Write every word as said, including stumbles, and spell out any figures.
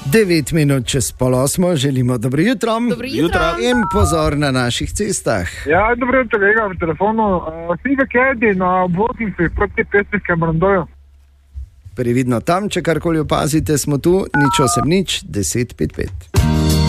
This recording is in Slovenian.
devet minut čez pol osmo, želimo dobro jutro. Dobro jutro. In pozor na naših cestah. Ja, dobro jutro, kolega v telefonu. Snega Kedi na obvoznici proti Pesniškem Brandoju. Previdno tam, če karkoli opazite, smo tu, nič osem nič, deset pet pet.